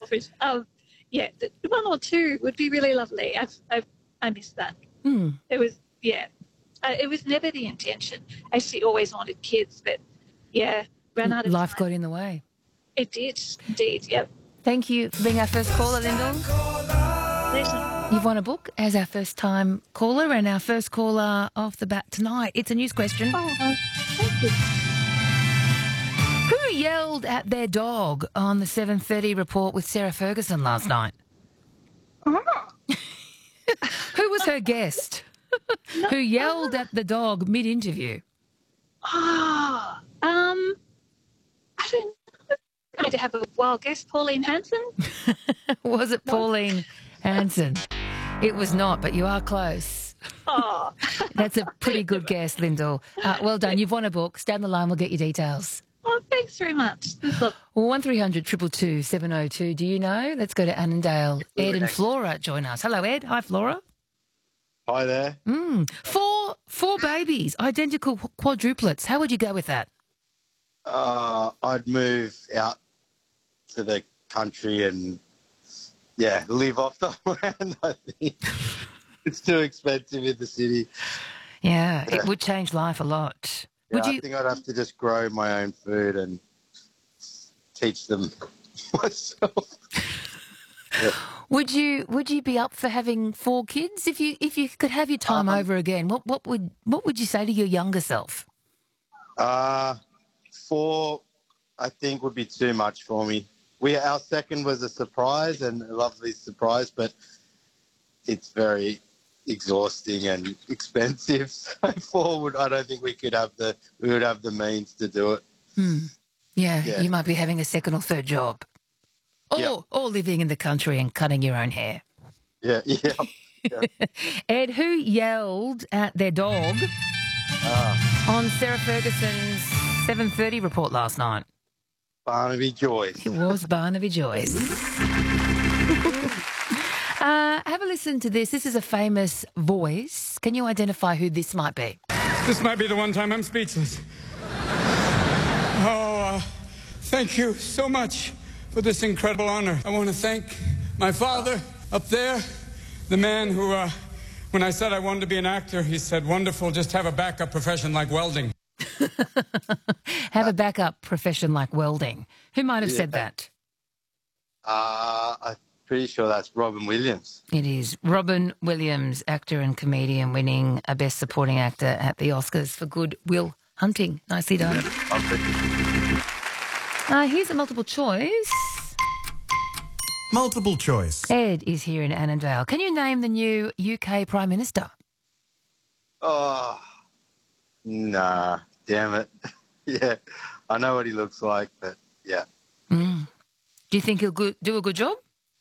Chris. Yeah, one or two would be really lovely. I miss that. It was it was never the intention. I actually always wanted kids, but ran out of Life time. got in the way. It did indeed. Yep. Thank you for being our first caller, Lyndall. Pleasure. You've won a book as our first-time caller and our first caller off the bat tonight. It's a news question. Oh, thank you. Who yelled at their dog on the 7:30 report with Sarah Ferguson last night? Who was her guest? Who yelled at the dog mid-interview? I don't know. I'm going to have a wild guess. Pauline Hanson? Was it Pauline Hanson? It was not, but you are close. Oh. That's a pretty good guess, Lyndall. Well done. You've won a book. Stay on the line. We'll get your details. Oh, thanks very much. Look. 1300 222 702. Do you know? Let's go to Annandale. Ed and Flora join us. Hello, Ed. Hi, Flora. Hi there. Four babies, identical quadruplets. How would you go with that? I'd move out to the country and, live off the land, I think. It's too expensive in the city. Yeah, it would change life a lot. I think I'd have to just grow my own food and teach them myself. Would you be up for having 4 kids if you could have your time over again? What would you say to your younger self? 4, I think, would be too much for me. Our second was a surprise and a lovely surprise, but it's very exhausting and expensive. So 4 I don't think we would have the means to do it. Yeah, you might be having a second or third job. Or living in the country and cutting your own hair. Yeah. Ed, who yelled at their dog on Sarah Ferguson's 7:30 report last night? Barnaby Joyce. It was Barnaby Joyce. Have a listen to this. This is a famous voice. Can you identify who this might be? This might be the one time I'm speechless. Thank you so much for this incredible honor. I want to thank my father up there, the man who, when I said I wanted to be an actor, he said, wonderful, just have a backup profession like welding. Have a backup profession like welding. Who might have said that? I'm pretty sure that's Robin Williams. It is Robin Williams, actor and comedian, winning a Best Supporting Actor at the Oscars for Good Will Hunting. Nicely done. Here's a multiple choice. Multiple choice. Ed is here in Annandale. Can you name the new UK Prime Minister? Oh, nah, damn it. Yeah, I know what he looks like, but yeah. Do you think he'll do a good job?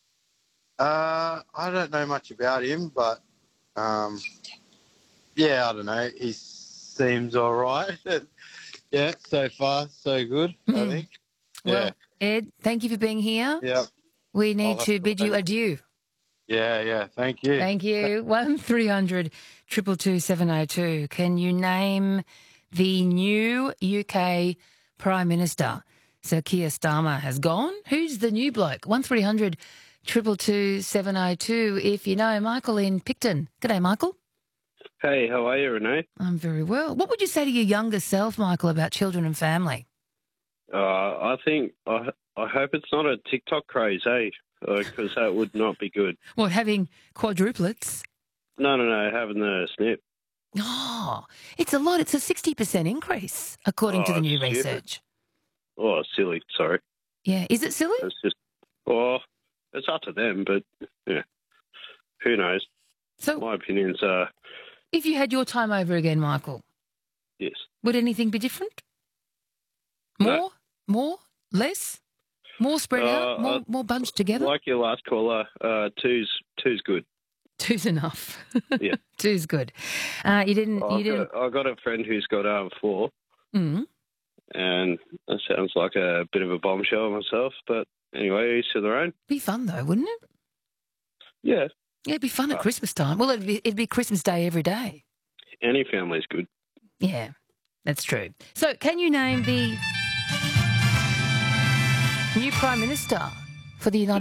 I don't know much about him, but I don't know. He seems all right. Yeah, so far, so good, I think. Well, Ed, thank you for being here. Yeah. We need to bid you adieu. Yeah, thank you. Thank you. 1300 222 702. Can you name the new UK Prime Minister? So Keir Starmer has gone. Who's the new bloke? 1300 222 702. If you know, Michael in Picton. G'day, Michael. Hey, how are you, Renee? I'm very well. What would you say to your younger self, Michael, about children and family? I hope it's not a TikTok craze, because that would not be good. What, having quadruplets? No, having the snip. Oh, it's a lot. It's a 60% increase, according to the new stupid. research. Oh, silly, sorry. Yeah, is it silly? It's just, it's up to them, but, who knows? So, my opinions are... If you had your time over again, Michael, yes. Would anything be different? More? More? Less? More spread out? More bunched together? Like your last caller, two's good. Two's enough. Yeah. Two's good. You didn't. I've got a friend who's got 4. Mm. And that sounds like a bit of a bombshell myself, but anyway, each to their own. Be fun though, wouldn't it? Yeah. Yeah, it'd be fun at Christmas time. Well, it'd be Christmas Day every day. Any family's good. Yeah, that's true. So, can you name the new Prime Minister for the United